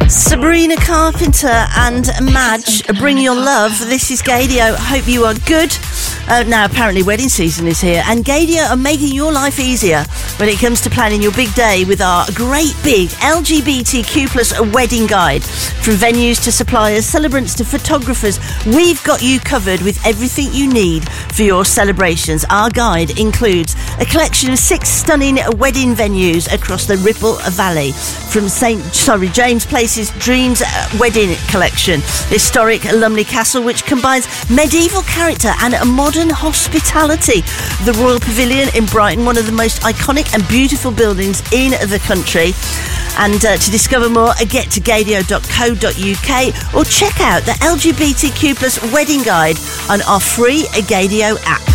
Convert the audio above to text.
Sabrina Carpenter and Madge, bring your love. This is Gaydio. Hope you are good. Now, apparently wedding season is here, and Gaydio are making your life easier when it comes to planning your big day with our great big LGBTQ plus wedding guide. From venues to suppliers, celebrants to photographers, we've got you covered with everything you need for your celebrations. Our guide includes a collection of 6 stunning wedding venues across the Ribble Valley, from James Place's Dreams Wedding Collection, the historic Lumley Castle, which combines medieval character and a modern hospitality, the Royal Pavilion in Brighton, one of the most iconic and beautiful buildings in the country. And to discover more, get to gaydio.co.uk or check out the LGBTQ plus wedding guide on our free Gaydio app.